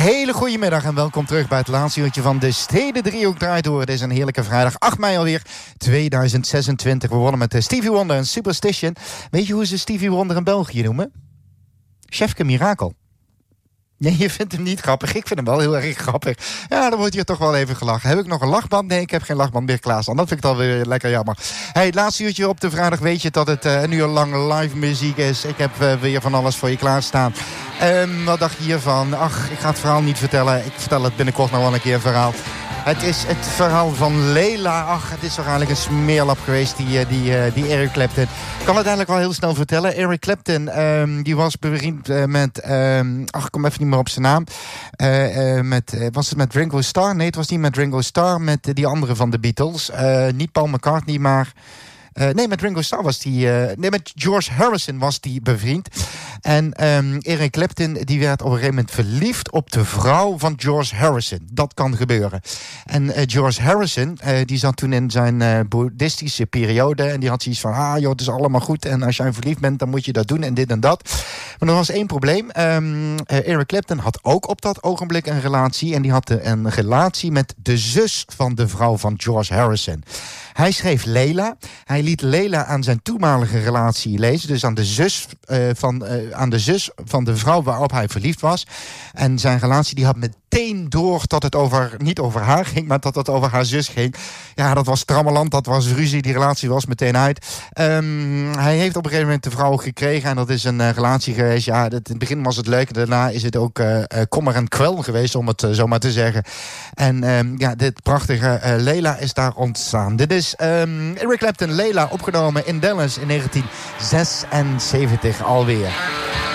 hele goede middag en welkom terug bij het laatste uurtje van de Steden Driehoek draait door. Het is een heerlijke vrijdag, 8 mei alweer, 2026. We wonnen met Stevie Wonder en Superstition. Weet je hoe ze Stevie Wonder in België noemen? Chefke Mirakel. Nee, je vindt hem niet grappig. Ik vind hem wel heel erg grappig. Ja, dan wordt hier toch wel even gelachen. Heb ik nog een lachband? Nee, ik heb geen lachband meer klaarstaan. Dat vind ik dan weer lekker jammer. Hey, het laatste uurtje op de vrijdag weet je dat het een uur lang live muziek is. Ik heb weer van alles voor je klaarstaan. Wat dacht je hiervan? Ach, ik ga het verhaal niet vertellen. Ik vertel het binnenkort nog wel een keer een verhaal. Het is het verhaal van Leila. Ach, het is toch eigenlijk een smeerlap geweest, die Eric Clapton. Ik kan het eigenlijk wel heel snel vertellen. Eric Clapton, die was bevriend met... ik kom even niet meer op zijn naam. Was het met Ringo Starr? Nee, het was niet met Ringo Starr. Met die andere van de Beatles. Niet Paul McCartney, maar... met Ringo Starr was die... met George Harrison was die bevriend. En Eric Clapton die werd op een gegeven moment verliefd op de vrouw van George Harrison. Dat kan gebeuren. En George Harrison, die zat toen in zijn boeddhistische periode. En die had zoiets van, joh, het is allemaal goed. En als jij verliefd bent, dan moet je dat doen en dit en dat. Maar er was één probleem. Eric Clapton had ook op dat ogenblik een relatie. En die had een relatie met de zus van de vrouw van George Harrison. Hij schreef Leila. Hij liet Leila aan zijn toenmalige relatie lezen. Dus aan de zus van de vrouw waarop hij verliefd was. En zijn relatie die had meteen door dat het niet over haar ging, maar dat het over haar zus ging. Ja, dat was trammeland, dat was ruzie. Die relatie was meteen uit. Hij heeft op een gegeven moment de vrouw gekregen. En dat is een relatie geweest. Ja, in het begin was het leuk. Daarna is het ook kommer en kwel geweest, om het zo maar te zeggen. En dit prachtige Leila is daar ontstaan. Dit is Eric Clapton, Leila, opgenomen in Dallas in 1976 alweer.